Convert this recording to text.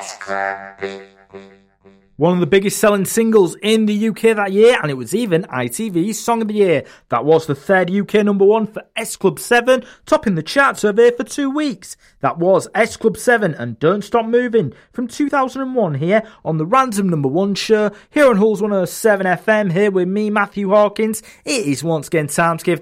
One of the biggest selling singles in the UK that year, and it was even ITV's Song of the Year. That was the third UK number one for S Club 7, topping the chart survey for 2 weeks. That was S Club 7 and Don't Stop Moving from 2001 here on the Random Number 1 show here on Hulls 107 FM, here with me, Matthew Hawkins. It is once again time to give